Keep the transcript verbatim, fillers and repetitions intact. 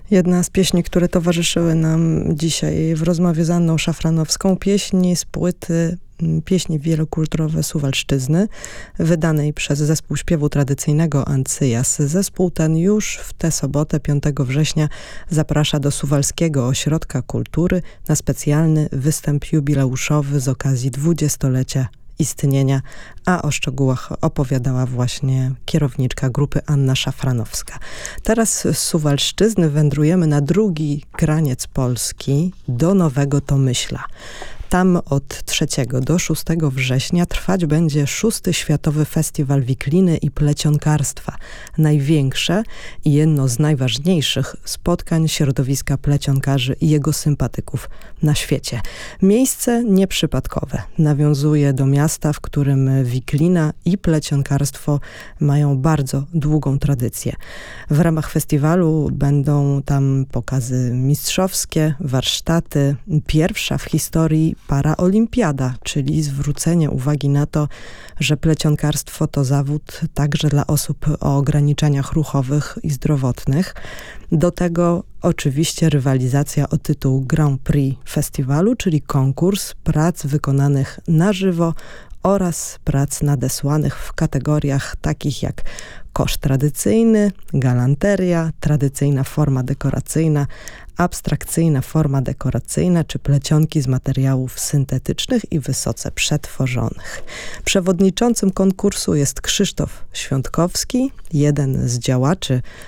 Jedna z pieśni, które towarzyszyły nam dzisiaj w rozmowie z Anną Szafranowską, pieśni z płyty Pieśni wielokulturowe Suwalszczyzny, wydanej przez Zespół Śpiewu Tradycyjnego Ancyjas. Zespół ten już w tę sobotę, piątego września, zaprasza do Suwalskiego Ośrodka Kultury na specjalny występ jubileuszowy z okazji dwudziestolecia istnienia, a o szczegółach opowiadała właśnie kierowniczka grupy Anna Szafranowska. Teraz z Suwalszczyzny wędrujemy na drugi kraniec Polski, do Nowego Tomyśla. Tam od trzeciego do szóstego września trwać będzie szósty Światowy Festiwal Wikliny i Plecionkarstwa. Największe i jedno z najważniejszych spotkań środowiska plecionkarzy i jego sympatyków na świecie. Miejsce nieprzypadkowe. Nawiązuje do miasta, w którym wiklina i plecionkarstwo mają bardzo długą tradycję. W ramach festiwalu będą tam pokazy mistrzowskie, warsztaty, pierwsza w historii paraolimpiada, czyli zwrócenie uwagi na to, że plecionkarstwo to zawód także dla osób o ograniczeniach ruchowych i zdrowotnych. Do tego oczywiście rywalizacja o tytuł Grand Prix festiwalu, czyli konkurs prac wykonanych na żywo oraz prac nadesłanych w kategoriach takich jak kosz tradycyjny, galanteria, tradycyjna forma dekoracyjna, abstrakcyjna forma dekoracyjna czy plecionki z materiałów syntetycznych i wysoce przetworzonych. Przewodniczącym konkursu jest Krzysztof Świątkowski, jeden z działaczy